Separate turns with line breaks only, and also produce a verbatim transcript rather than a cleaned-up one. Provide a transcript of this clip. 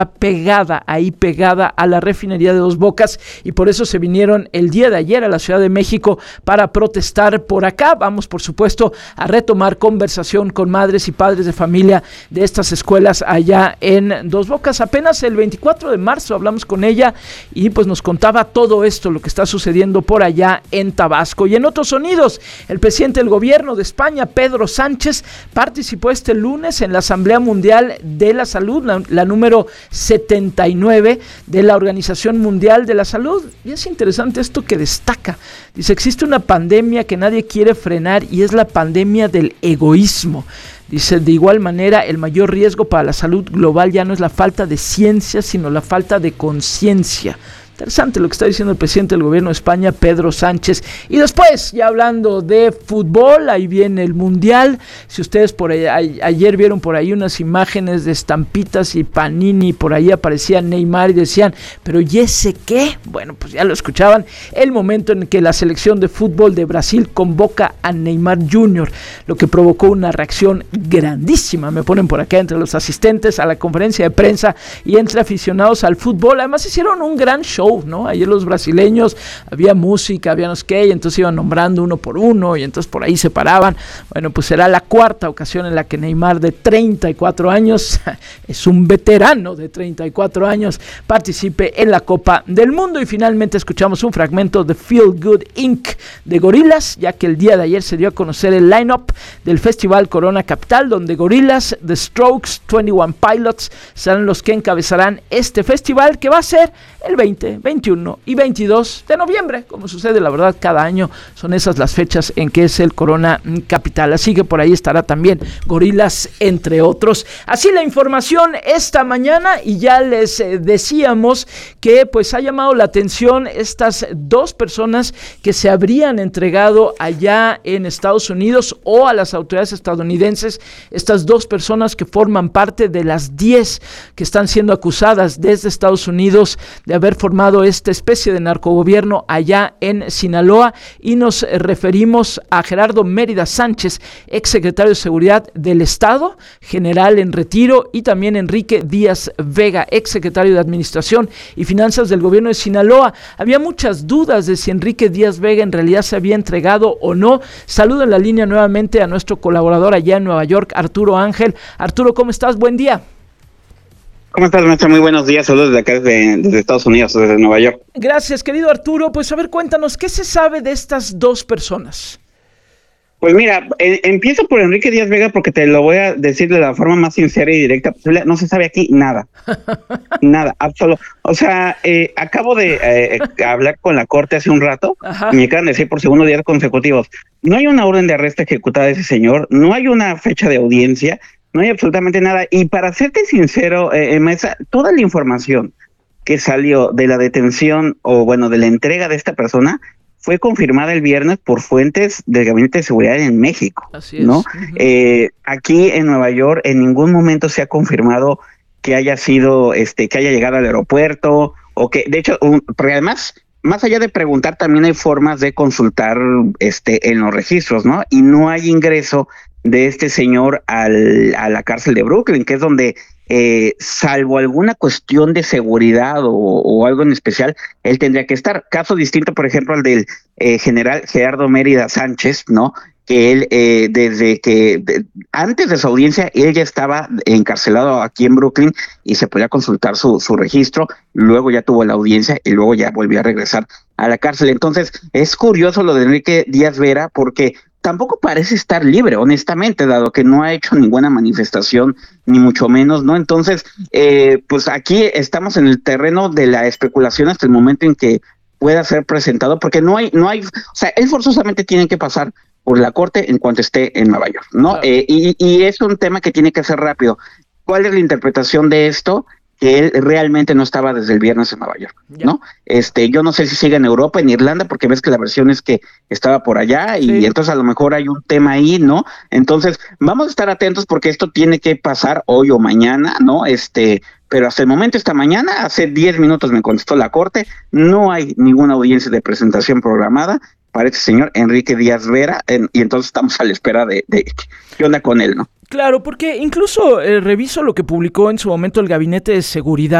pegada, ahí pegada a la refinería de Dos Bocas, y por eso se vinieron el día de ayer a la Ciudad de México para protestar por acá. Vamos, por supuesto, a retomar conversación con madres y padres de familia de estas escuelas allá en Dos Bocas. Apenas el veinticuatro de marzo hablamos con ella y pues nos contaba todo esto, lo que está sucediendo por allá en Tabasco. Y en otros sonidos, el presidente del gobierno de España, Pedro Sánchez, participó este lunes en la Asamblea Mundial de la Salud, la, la número setenta y nueve de la Organización Mundial de la Salud. Y es interesante esto que destaca. Dice, existe una pandemia que nadie quiere frenar y es la pandemia del egoísmo. Dice, de igual manera, el mayor riesgo para la salud global ya no es la falta de ciencia, sino la falta de conciencia. Interesante lo que está diciendo el presidente del gobierno de España, Pedro Sánchez. Y después, ya hablando de fútbol, ahí viene el Mundial. Si ustedes por ahí, a, ayer vieron por ahí unas imágenes de estampitas y Panini, por ahí aparecía Neymar y decían, ¿pero y ese qué? Bueno, pues ya lo escuchaban. El momento en que la selección de fútbol de Brasil convoca a Neymar junior, lo que provocó una reacción grandísima, me ponen por acá, entre los asistentes a la conferencia de prensa y entre aficionados al fútbol. Además hicieron un gran show, ¿no? Ayer los brasileños, había música, había no sé qué, y entonces iban nombrando uno por uno, y entonces por ahí se paraban. Bueno, pues será la cuarta ocasión en la que Neymar, de treinta y cuatro años, es un veterano de treinta y cuatro años, participe en la Copa del Mundo. Y finalmente escuchamos un fragmento de Feel Good incorporated de Gorillaz, ya que el día de ayer se dio a conocer el line-up del Festival Corona Capital, donde Gorillaz, The Strokes, veintiuno Pilots serán los que encabezarán este festival, que va a ser el veinte, veintiuno y veintidós de noviembre, como sucede la verdad cada año. Son esas las fechas en que es el Corona Capital, así que por ahí estará también Gorillaz, entre otros. Así la información esta mañana, y ya les eh, decíamos que pues ha llamado la atención estas dos personas que se habrían entregado allá en Estados Unidos o a las autoridades estadounidenses. Estas dos personas que forman parte de las diez que están siendo acusadas desde Estados Unidos de haber formado esta especie de narcogobierno allá en Sinaloa, y nos referimos a Gerardo Mérida Sánchez, exsecretario de Seguridad del Estado, general en retiro, y también Enrique Díaz Vega, exsecretario de Administración y Finanzas del gobierno de Sinaloa. Había muchas dudas de si Enrique Díaz Vega en realidad se había entregado o no. Saludo en la línea nuevamente a nuestro colaborador allá en Nueva York, Arturo Ángel. Arturo, ¿cómo estás? Buen día.
¿Cómo estás, maestro? Muy buenos días, saludos desde acá, desde, desde Estados Unidos, desde Nueva York.
Gracias, querido Arturo. Pues a ver, cuéntanos, ¿qué se sabe de estas dos personas?
Pues mira, eh, empiezo por Enrique Díaz Vega porque te lo voy a decir de la forma más sincera y directa posible. No se sabe aquí nada, nada, absoluto. O sea, eh, acabo de eh, hablar con la corte hace un rato. Ajá. Y me acaban de decir por segundo día consecutivos, no hay una orden de arresto ejecutada de ese señor, no hay una fecha de audiencia, no hay absolutamente nada. Y para serte sincero, eh, Mesa, toda la información que salió de la detención o bueno, de la entrega de esta persona fue confirmada el viernes por fuentes del Gabinete de Seguridad en México. Así es. ¿No? Uh-huh. Eh, aquí en Nueva York en ningún momento se ha confirmado que haya sido, este, que haya llegado al aeropuerto o que, de hecho, un, porque además, más allá de preguntar, también hay formas de consultar, este, en los registros, ¿no? Y no hay ingreso de este señor al, a la cárcel de Brooklyn, que es donde, eh, salvo alguna cuestión de seguridad o, o algo en especial, él tendría que estar. Caso distinto, por ejemplo, al del eh, general Gerardo Mérida Sánchez, ¿no? Que él, eh, desde que, de, antes de su audiencia, él ya estaba encarcelado aquí en Brooklyn y se podía consultar su, su registro, luego ya tuvo la audiencia y luego ya volvió a regresar a la cárcel. Entonces, es curioso lo de Enrique Díaz Vera porque tampoco parece estar libre, honestamente, dado que no ha hecho ninguna manifestación, ni mucho menos, ¿no? Entonces, eh, pues aquí estamos en el terreno de la especulación hasta el momento en que pueda ser presentado, porque no hay, no hay, o sea, él forzosamente tiene que pasar por la corte en cuanto esté en Nueva York, ¿no? Claro. Eh, y, y es un tema que tiene que ser rápido. ¿Cuál es la interpretación de esto? Que él realmente no estaba desde el viernes en Nueva York, ya. ¿No? Este, yo no sé si sigue en Europa, en Irlanda, porque ves que la versión es que estaba por allá, y sí. Entonces a lo mejor hay un tema ahí, ¿no? Entonces, vamos a estar atentos porque esto tiene que pasar hoy o mañana, ¿no? Este, pero hasta el momento, esta mañana, hace diez minutos me contestó la corte, no hay ninguna audiencia de presentación programada para este señor Enrique Díaz Vera, en, y entonces estamos a la espera de, de qué onda con él, ¿no?
Claro, porque incluso eh, reviso lo que publicó en su momento el Gabinete de Seguridad.